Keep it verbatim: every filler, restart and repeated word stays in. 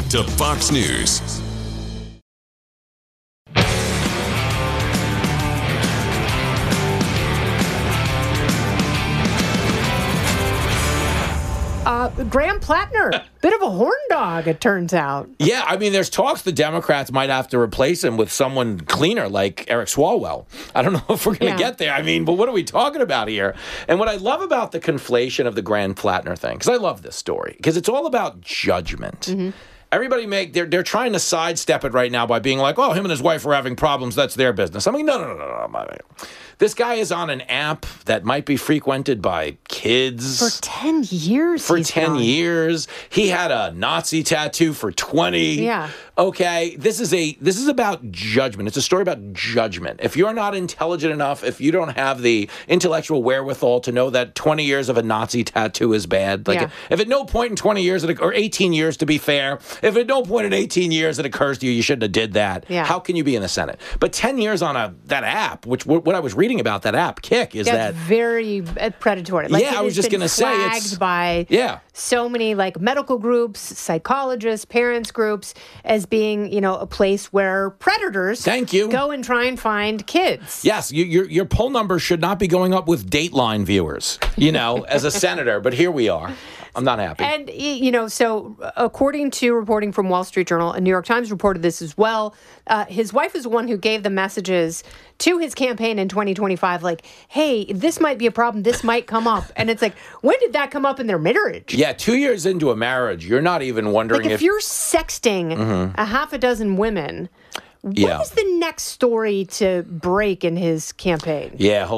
to Fox News. Uh, Graham Plattner, bit of a horn dog, it turns out. Yeah, I mean, there's talks the Democrats might have to replace him with someone cleaner like Eric Swalwell. I don't know if we're going to Yeah. get there. I mean, but what are we talking about here? And what I love about the conflation of the Graham Plattner thing, because I love this story, because it's all about judgment. Mm-hmm. Everybody make they're they're trying to sidestep it right now by being like, oh, him and his wife are having problems. That's their business. I mean, no, no, no, no, no. This guy is on an app that might be frequented by kids For ten years. for he's ten gone. years. He had a Nazi tattoo for twenty. Yeah. Okay. This is a this is about judgment. It's a story about judgment. If you're not intelligent enough, if you don't have the intellectual wherewithal to know that twenty years of a Nazi tattoo is bad, like Yeah. if at no point in twenty years it- or eighteen years to be fair, if at no point in eighteen years it occurs to you you shouldn't have did that, Yeah. how can you be in the Senate? But ten years on a that app, which what I was reading about that app, Kick, is That's that very uh, predatory. Like, Yeah, it I was has just been gonna say, flagged it's- by yeah. so many like medical groups, psychologists, parents groups as being, you know, a place where predators Thank you. go and try and find kids. Yes, you, your your poll numbers should not be going up with Dateline viewers, you know, as a senator. But here we are. I'm not happy. And, y- you know, so uh, according to reporting from Wall Street Journal, and New York Times reported this as well, uh, his wife is the one who gave the messages to his campaign in twenty twenty-five, like, hey, this might be a problem. This might come up. And it's like, when did that come up in their marriage? yeah, two years into a marriage, you're not even wondering Like, if, if you're sexting a half a dozen women, what Yeah. is the next story to break in his campaign? yeah.